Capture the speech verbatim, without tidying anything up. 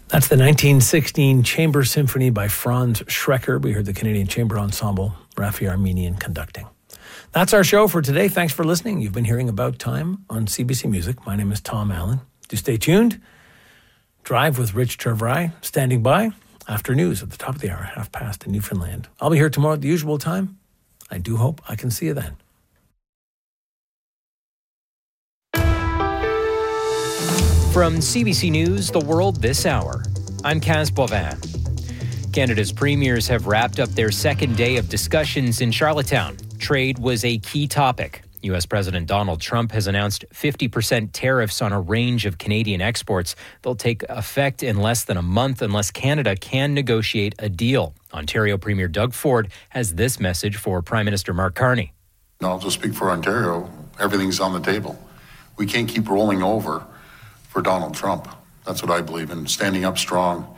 That's the nineteen sixteen Chamber Symphony by Franz Schrecker. We heard the Canadian Chamber Ensemble, Rafi Armenian conducting. That's our show for today. Thanks for listening. You've been hearing About Time on C B C Music. My name is Tom Allen. Do stay tuned. Drive with Rich Tervry, standing by after news at the top of the hour, half past in Newfoundland. I'll be here tomorrow at the usual time. I do hope I can see you then. From C B C News, The World This Hour, I'm Kaz Bovin. Canada's premiers have wrapped up their second day of discussions in Charlottetown. Trade was a key topic. U S President Donald Trump has announced fifty percent tariffs on a range of Canadian exports. They'll take effect in less than a month unless Canada can negotiate a deal. Ontario Premier Doug Ford has this message for Prime Minister Mark Carney. I'll just speak for Ontario. Everything's on the table. We can't keep rolling over for Donald Trump. That's what I believe in, standing up strong